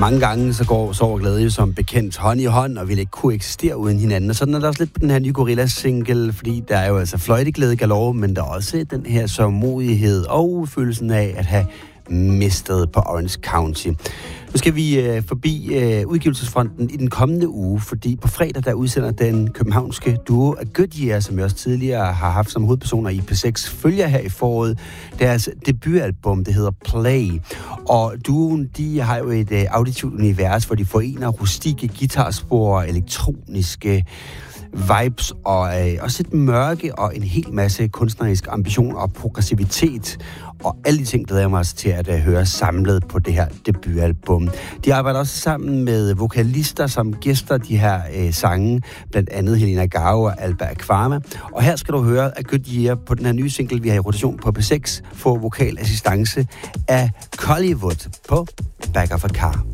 Mange gange så går sorg og glæde jo som bekendt hånd i hånd, og vil ikke kunne eksistere uden hinanden. Og sådan er der også lidt på den her nye Gorillaz-single, fordi der er jo altså fløjteglæde galore, men der er også den her sørgmodighed og følelsen af at have mistet på Orange County. Nu skal vi forbi udgivelsesfronten i den kommende uge, fordi på fredag der udsender den københavnske duo af Goodyear, som jeg også tidligere har haft som hovedpersoner i P6, følger her i foråret deres debutalbum, det hedder Play. Og duoen, de har jo et auditivt univers, hvor de forener rustikke guitarspor og elektroniske vibes og også et mørke og en hel masse kunstnerisk ambition og progressivitet. Og alle de ting glæder jeg mig også til at høre samlet på det her debutalbum. De arbejder også sammen med vokalister, som gæster de her sange, blandt andet Helena Gao og Alba Akvarma. Og her skal du høre at Goodyear på den her nye single, vi har i rotation på P6, få vokalassistance af Collywood på Back of a Car.